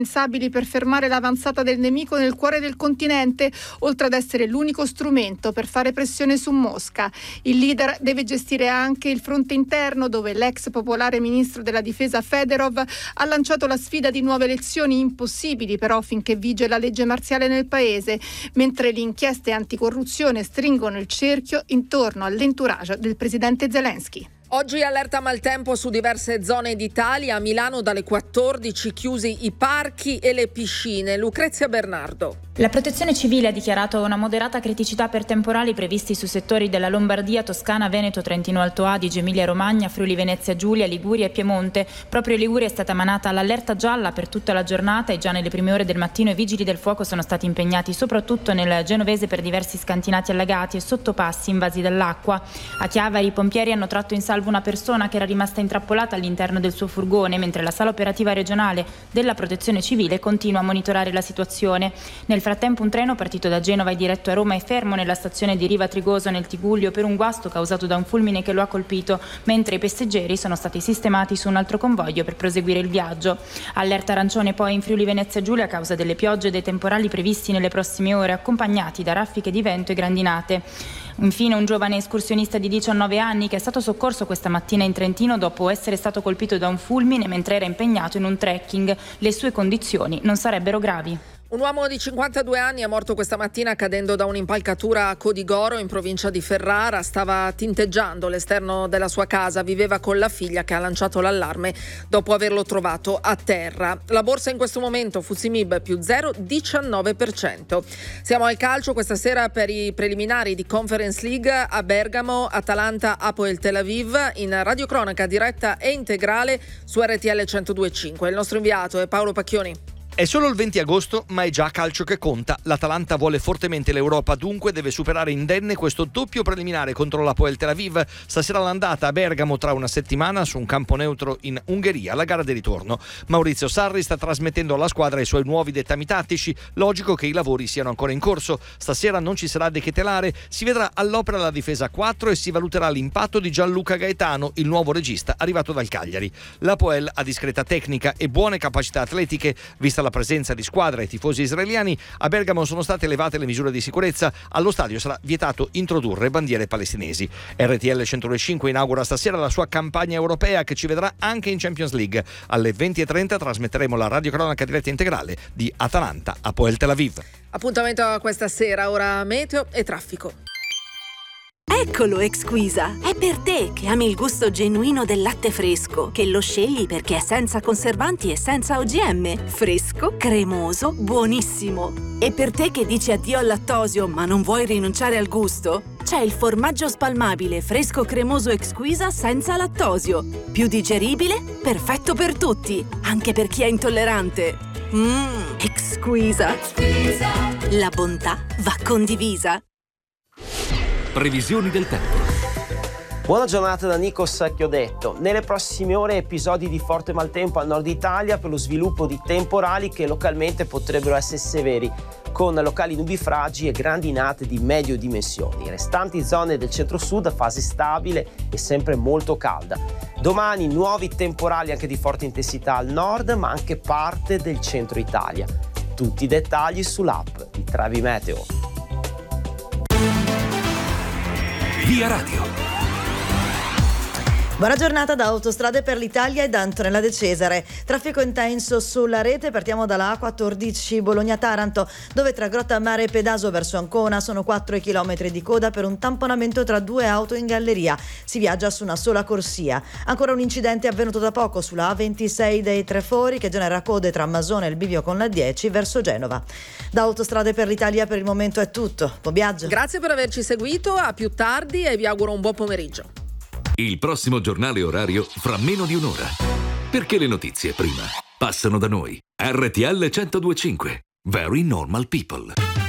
indispensabili per fermare l'avanzata del nemico nel cuore del continente, oltre ad essere l'unico strumento per fare pressione su Mosca. Il leader deve gestire anche il fronte interno, dove l'ex popolare ministro della difesa Fedorov ha lanciato la sfida di nuove elezioni impossibili però finché vige la legge marziale nel paese, mentre le inchieste anticorruzione stringono il cerchio intorno all'entourage del presidente Zelensky. Oggi allerta maltempo su diverse zone d'Italia. A Milano dalle 14 chiusi i parchi e le piscine. Lucrezia Bernardo. La Protezione Civile ha dichiarato una moderata criticità per temporali previsti sui settori della Lombardia, Toscana, Veneto, Trentino Alto Adige, Emilia Romagna, Friuli Venezia Giulia, Liguria e Piemonte. Proprio in Liguria è stata emanata l'allerta gialla per tutta la giornata e già nelle prime ore del mattino i vigili del fuoco sono stati impegnati soprattutto nel Genovese per diversi scantinati allagati e sottopassi invasi dall'acqua. A Chiavari i pompieri hanno tratto in salvo una persona che era rimasta intrappolata all'interno del suo furgone, mentre la sala operativa regionale della Protezione Civile continua a monitorare la situazione. Nel frattempo un treno partito da Genova e diretto a Roma è fermo nella stazione di Riva Trigoso nel Tigullio per un guasto causato da un fulmine che lo ha colpito, mentre i passeggeri sono stati sistemati su un altro convoglio per proseguire il viaggio. Allerta arancione poi in Friuli Venezia Giulia a causa delle piogge e dei temporali previsti nelle prossime ore, accompagnati da raffiche di vento e grandinate. Infine un giovane escursionista di 19 anni che è stato soccorso questa mattina in Trentino dopo essere stato colpito da un fulmine mentre era impegnato in un trekking. Le sue condizioni non sarebbero gravi. Un uomo di 52 anni è morto questa mattina cadendo da un'impalcatura a Codigoro in provincia di Ferrara. Stava tinteggiando l'esterno della sua casa, viveva con la figlia che ha lanciato l'allarme dopo averlo trovato a terra. La borsa in questo momento FTSE più 0,19%. Siamo al calcio questa sera per i preliminari di Conference League a Bergamo, Atalanta, Hapoel Tel Aviv, in radiocronaca diretta e integrale su RTL 102.5. Il nostro inviato è Paolo Pacchioni. È solo il 20 agosto, ma è già calcio che conta. L'Atalanta vuole fortemente l'Europa, dunque deve superare indenne questo doppio preliminare contro l'Hapoel Tel Aviv. Stasera l'andata a Bergamo, tra una settimana su un campo neutro in Ungheria, la gara di ritorno. Maurizio Sarri sta trasmettendo alla squadra i suoi nuovi dettami tattici. Logico che i lavori siano ancora in corso. Stasera non ci sarà De Ketelare, si vedrà all'opera la difesa a 4 e si valuterà l'impatto di Gianluca Gaetano, il nuovo regista arrivato dal Cagliari. L'Hapoel ha discreta tecnica e buone capacità atletiche. Vista la presenza di squadra e tifosi israeliani, a Bergamo sono state elevate le misure di sicurezza. Allo stadio sarà vietato introdurre bandiere palestinesi. RTL 105 inaugura stasera la sua campagna europea che ci vedrà anche in Champions League. Alle 20:30 trasmetteremo la radiocronaca diretta integrale di Atalanta Hapoel Tel Aviv. Appuntamento a questa sera, ora meteo e traffico. Eccolo Exquisa, è per te che ami il gusto genuino del latte fresco, che lo scegli perché è senza conservanti e senza OGM, fresco, cremoso, buonissimo. E per te che dici addio al lattosio ma non vuoi rinunciare al gusto, c'è il formaggio spalmabile fresco cremoso Exquisa senza lattosio, più digeribile, perfetto per tutti, anche per chi è intollerante. Exquisa. La bontà va condivisa. Previsioni del tempo. Buona giornata da Nico Secchiodetto. Nelle prossime ore episodi di forte maltempo al nord Italia per lo sviluppo di temporali che localmente potrebbero essere severi, con locali nubifragi e grandinate di medio dimensioni. Restanti zone del centro-sud a fase stabile e sempre molto calda. Domani nuovi temporali anche di forte intensità al nord, ma anche parte del centro Italia. Tutti i dettagli sull'app di Travi Meteo. Via Radio. Buona giornata da Autostrade per l'Italia e da Antonella De Cesare. Traffico intenso sulla rete, partiamo dalla A14 Bologna-Taranto, dove tra Grotta Mare e Pedaso verso Ancona sono 4 chilometri di coda per un tamponamento tra due auto in galleria. Si viaggia su una sola corsia. Ancora un incidente avvenuto da poco sulla A26 dei Trefori che genera code tra Masone e il bivio con la 10 verso Genova. Da Autostrade per l'Italia per il momento è tutto. Buon viaggio. Grazie per averci seguito, a più tardi e vi auguro un buon pomeriggio. Il prossimo giornale orario fra meno di un'ora. Perché le notizie prima passano da noi. RTL 102.5. Very Normal People.